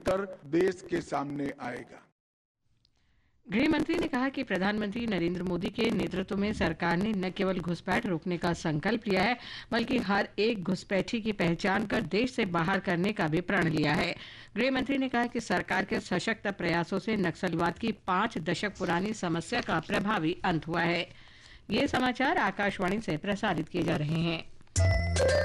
उत्तर देश के सामने आएगा। गृह मंत्री ने कहा कि प्रधानमंत्री नरेंद्र मोदी के नेतृत्व में सरकार ने न केवल घुसपैठ रोकने का संकल्प लिया है, बल्कि हर एक घुसपैठी की पहचान कर देश से बाहर करने का भी प्रण लिया है। गृह मंत्री ने कहा कि सरकार के सशक्त प्रयासों से नक्सलवाद की 5 दशक पुरानी समस्या का प्रभावी अंत हुआ है। ये समाचार आकाशवाणी से प्रसारित किए जा रहे हैं।